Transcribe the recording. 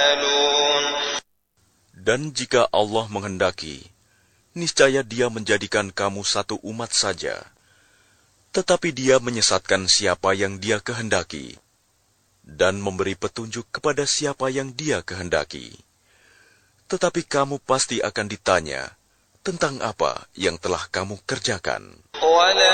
Dan jika Allah menghendaki, niscaya Dia menjadikan kamu satu umat saja. Tetapi Dia menyesatkan siapa yang Dia kehendaki, dan memberi petunjuk kepada siapa yang Dia kehendaki. Tetapi kamu pasti akan ditanya tentang apa yang telah kamu kerjakan.